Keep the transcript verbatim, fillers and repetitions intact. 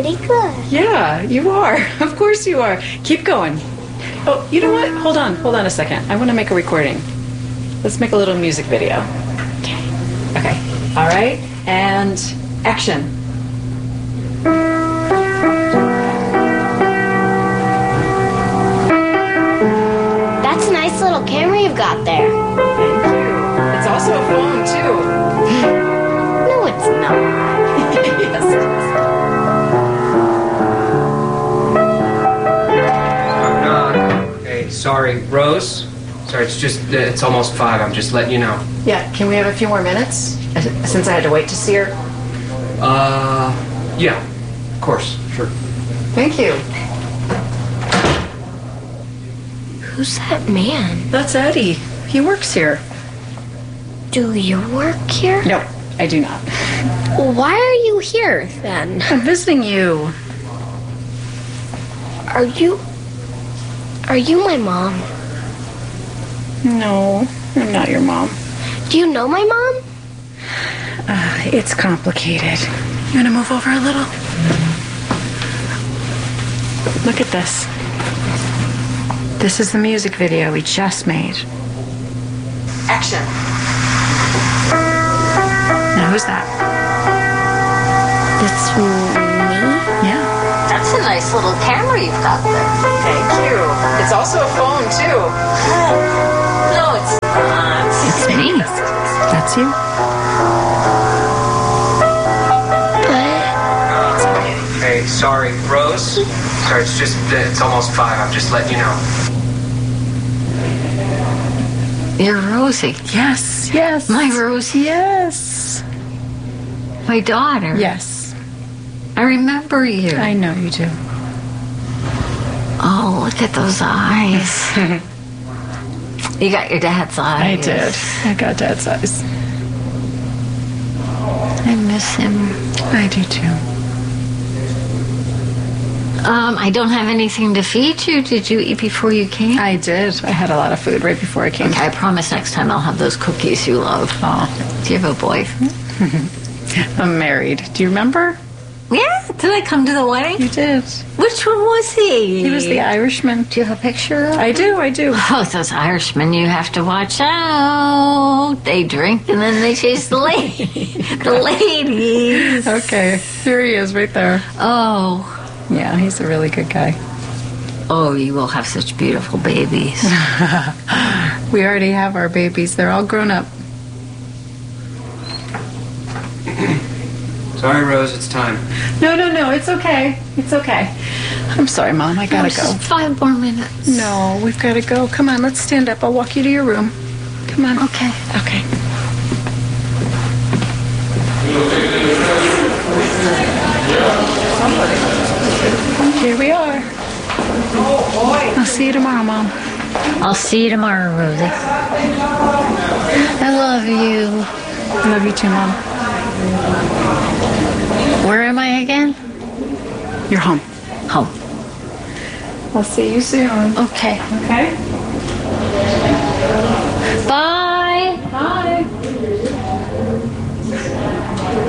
pretty good. Yeah, you are. Of course you are. Keep going. Oh, you know what? Hold on. Hold on a second. I want to make a recording. Let's make a little music video. Okay. Okay. All right. And action. That's a nice little camera you've got there. Thank you. It's also a phone, too. No, it's not. Yes, it is. Hey, sorry, Rose? Sorry, it's just, uh, it's almost five. I'm just letting you know. Yeah, can we have a few more minutes? Since I had to wait to see her. Uh, yeah, of course, sure. Thank you. Who's that man? That's Eddie. He works here. Do you work here? No, I do not. Why are you here, then? I'm visiting you. Are you... Are you my mom? No, I'm not your mom. Do you know my mom? Uh, it's complicated. You want to move over a little? Look at this. This is the music video we just made. Action. Now, who's that? That's me? Yeah. That's a nice little camera you've got there. Thank you. It's also a phone, too. No, it's not. It's me. That's you. Hey, sorry, Rose? Sorry, it's just, uh, it's almost five. I'm just letting you know. You're Rosie. Yes, yes. My Rosie. Yes. My daughter. Yes. I remember you. I know you do. Oh, look at those eyes. You got your dad's eyes. I did. I got Dad's eyes. I miss him. I do too. Um, I don't have anything to feed you. Did you eat before you came? I did. I had a lot of food right before I came. Okay, I promise next time I'll have those cookies you love. Oh. Do you have a boyfriend? I'm married. Do you remember? Yeah. Did I come to the wedding? You did. Which one was he? He was the Irishman. Do you have a picture of him? I do, I do. Oh, those Irishmen, you have to watch out. They drink and then they chase the, la- the ladies. Okay, here he is right there. Oh. Yeah, he's a really good guy. Oh, you will have such beautiful babies. We already have our babies. They're all grown up. Sorry, Rose, it's time. No, no, no, it's okay. It's okay. I'm sorry, Mom. I gotta Oh, go. just five more minutes. No, we've gotta go. Come on, let's stand up. I'll walk you to your room. Come on. Okay. Okay. Here we are. I'll see you tomorrow, Mom. I'll see you tomorrow, Rosie. I love you. I love you too, Mom. Where am I again? You're home. Home. I'll see you soon. Okay. Okay?